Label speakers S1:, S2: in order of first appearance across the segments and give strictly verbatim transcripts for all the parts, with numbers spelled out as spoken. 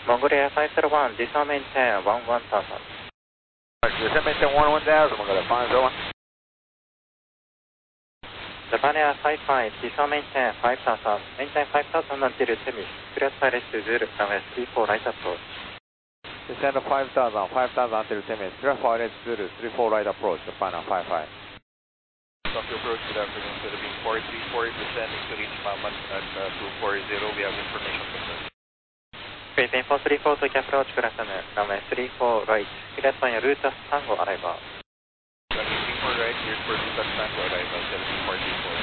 S1: Mongolia five zero one, descend maintain one one thousand.
S2: Descend maintain one one thousand, Mongolia five zero one.
S1: Japan Air five five, descend maintain five thousand, maintain five thousand until Temis, clear silence to Zulu, runway three four right approach.
S2: Descend five thousand, five thousand until Temis, clear silence Zulu, three four right approach, Japan Air five five.
S3: Tokyo approach, good afternoon, Philippine four three four, descending to reach Mammoth at uh, two four zero, we have information confirmed.
S1: Philippine four three four to approach, good afternoon, runway three four right, clear sign route Tango arrival.
S3: Runway three four right, cleared for route Tango arrival, Philippine four three four.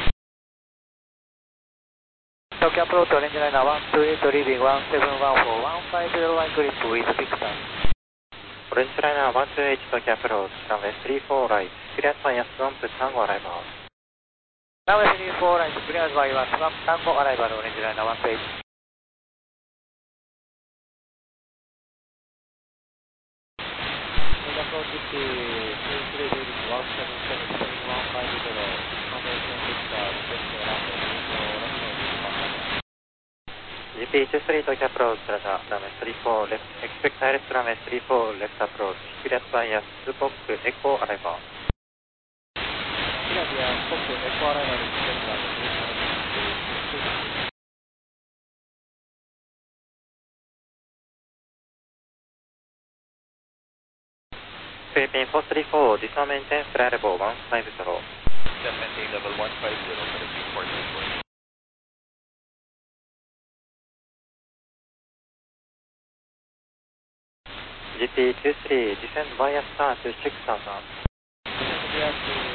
S4: Tokyo approach, orange liner one two eight, leaving one seven one four, one five zero one grip with Victor.
S1: Orange liner one two eight Tokyo approach, runway three four right, clear sign swamp Tango arrival.
S4: Runway three four right, cleared by one swamp Tango arrival, orange liner one two eight. Approach to two three leaving one seven seven seven one five zero, runway ten Victor, Victor runway three four runway
S1: G P two three Tokyo approach, runway three four left, expect direct runway three four left approach, clear sign Spock Echo arrival.
S4: Clear via Spock Echo arrival,
S1: Philippine four three four, descend maintain flight level one five zero.
S3: Descend maintain level one five zero, Philippine four three four.
S1: G P two three, descend via star to six thousand.
S4: Descend via to